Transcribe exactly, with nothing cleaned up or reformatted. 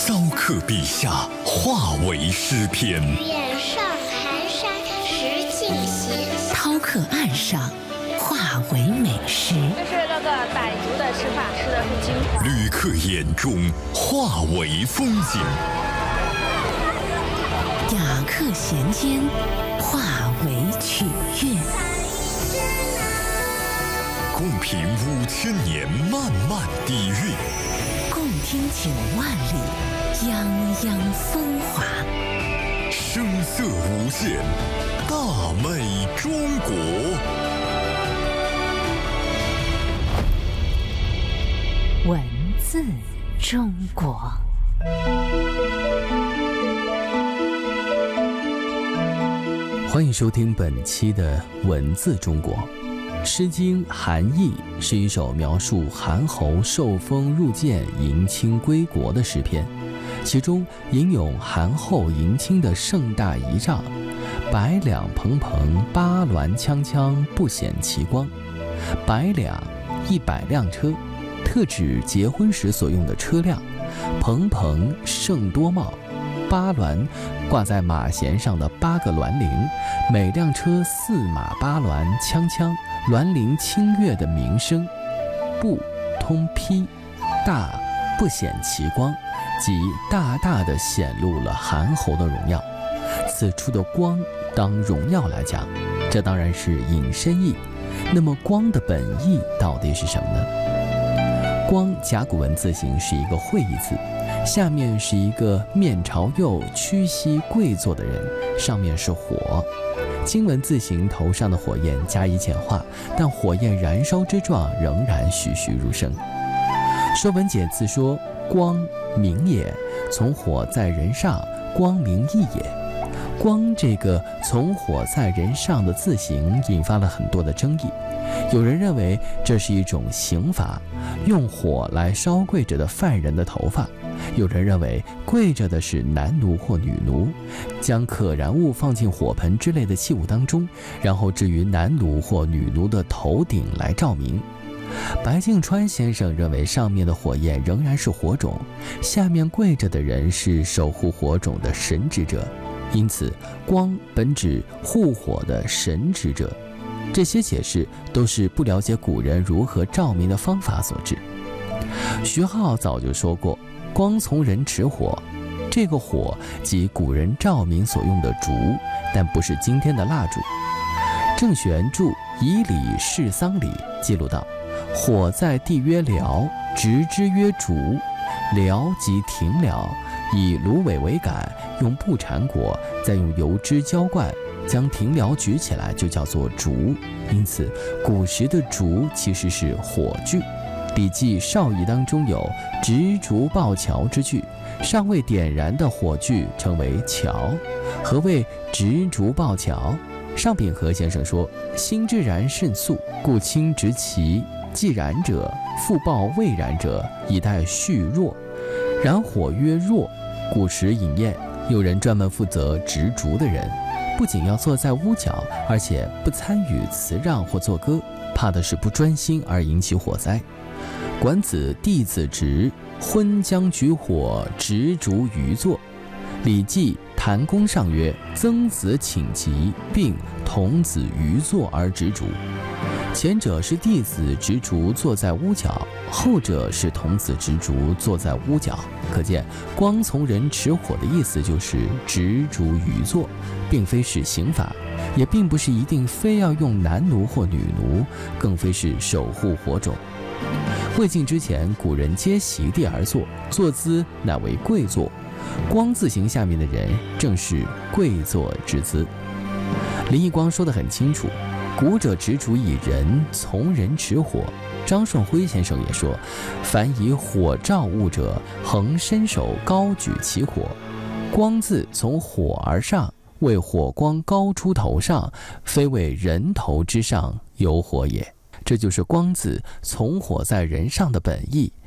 刀刻笔下，化为诗篇。 远上寒山石径斜， 饕客岸上，化为美食。 这是那个傣族的吃法，吃的是金黄。 旅客眼中，化为风景。 雅客衔间，化为曲韵。 共品五千年漫漫底蕴， 共听九万里泱泱风华。 声色无限，大美中国。 文字中国。 欢迎收听本期的文字中国。诗经韩义是一首描述韩侯受封入见迎亲归国的诗篇，其中吟咏韩后迎亲的盛大仪仗，百两蓬蓬，八鸾锵锵，不显其光。百两一百辆车，特指结婚时所用的车辆。蓬蓬盛多帽，八鸾挂在马弦上的八个鸾铃，每辆车四马八鸾，锵锵，鸾铃清越的鸣声。不通披，大不显其光，即大大地显露了韩侯的荣耀。此处的光当荣耀来讲，这当然是引申义。那么光的本意到底是什么呢？光甲骨文字形是一个会意字，下面是一个面朝右屈膝跪坐的人，上面是火。金文字形头上的火焰加以简化，但火焰燃烧之状仍然栩栩如生。说文解字说，光明也，从火在人上，光明义也。光这个从火在人上的字形引发了很多的争议。有人认为这是一种刑罚，用火来烧跪着的犯人的头发；有人认为跪着的是男奴或女奴，将可燃物放进火盆之类的器物当中，然后置于男奴或女奴的头顶来照明。白敬川先生认为上面的火焰仍然是火种，下面跪着的人是守护火种的神职者，因此光本指护火的神职者。这些解释都是不了解古人如何照明的方法所致。徐浩早就说过，光从人持火，这个火即古人照明所用的烛，但不是今天的蜡烛。郑玄著《以礼事丧礼》记录道，火在地曰燎，直之曰烛。燎即停燎，以芦苇为杆，用布缠裹，再用油脂浇灌，将停燎举起来就叫做烛。因此古时的烛其实是火炬。礼记少仪当中有执烛抱桥之句，尚未点燃的火炬称为桥。何谓执烛抱桥？尚秉和先生说，心之燃甚速，故轻执其，既燃者复抱未燃者，以待续弱。燃火曰弱。古时饮宴，有人专门负责执烛的人，不仅要坐在屋角，而且不参与辞让或作歌，怕的是不专心而引起火灾。管子弟子执，昏将举火，执烛于座。礼记谭公上曰，曾子请疾，并童子于座而执烛。前者是弟子执烛坐在屋角，后者是童子执烛坐在屋角。可见光从人持火的意思就是执烛于座，并非是刑罚，也并不是一定非要用男奴或女奴，更非是守护火种。魏晋之前，古人皆席地而坐，坐姿乃为跪坐，光字形下面的人正是跪坐之姿。林奕光说得很清楚，古者执烛以人，从人持火。张顺辉先生也说，凡以火照物者，恒伸手高举其火。光字从火而上，为火光高出头上，非为人头之上有火也。这就是光字从火在人上的本意，